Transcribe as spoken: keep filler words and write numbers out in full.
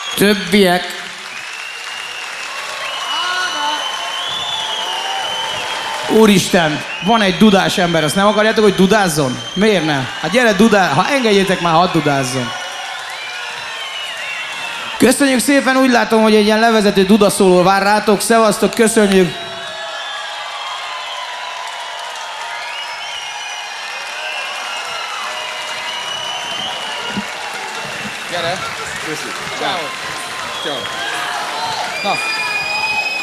Többiek. Úristen, van egy dudás ember, azt nem akarjátok, hogy dudázzon? Miért nem? Hát gyere, dudál, ha engedjétek már, hadd dudázzon. Köszönjük szépen, úgy látom, hogy egy ilyen levezető dudaszóló vár rátok. Szevasztok, köszönjük! Gyere! Köszönjük! Ciao. Ciao. Na!